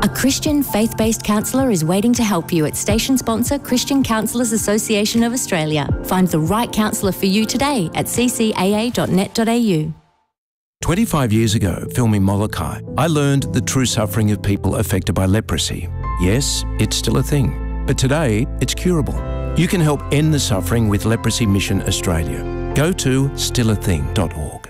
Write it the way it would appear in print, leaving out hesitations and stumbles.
Christian faith-based counsellor is waiting to help you at station sponsor Christian Counsellors Association of Australia. Find the right counsellor for you today at ccaa.net.au. 25 years ago, filming Molokai, I learned the true suffering of people affected by leprosy. Yes, it's still a thing, but today it's curable. You can help end the suffering with Leprosy Mission Australia. Go to stillathing.org.